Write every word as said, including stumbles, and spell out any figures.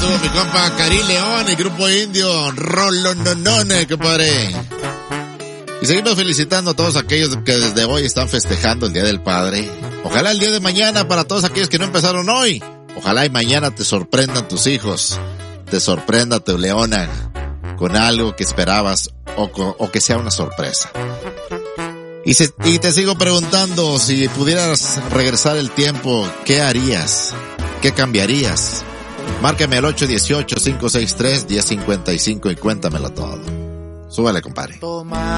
estuvo mi compa Karim León, el grupo indio Rolononone, compadre. Y seguimos felicitando a todos aquellos que desde hoy están festejando el Día del Padre. Ojalá el día de mañana para todos aquellos que no empezaron hoy. Ojalá y mañana te sorprendan tus hijos. Te sorprenda tu leona con algo que esperabas o, con, o que sea una sorpresa. Y, se, y te sigo preguntando, si pudieras regresar el tiempo, ¿qué harías? ¿Qué cambiarías? Márcame al ocho uno ocho, cinco seis tres, uno cero cinco cinco y cuéntamelo todo. Súbale, compadre.